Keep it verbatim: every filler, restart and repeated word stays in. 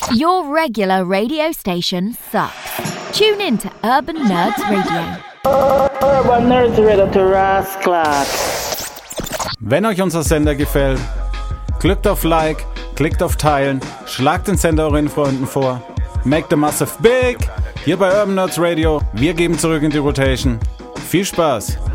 Your regular radio station sucks. Tune in to Urban Nerds Radio. Urban Nerds Radio to Rasclat. Wenn euch unser Sender gefällt, klickt auf Like, klickt auf Teilen, schlagt den Sender euren Freunden vor. Make the massive big! Hier bei Urban Nerds Radio. Wir geben zurück in die Rotation. Viel Spaß!